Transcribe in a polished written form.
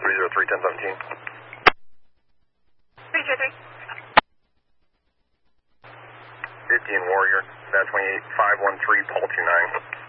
303-1017. 323. 50 in Warrior, Nav 28, 513, Paul 29.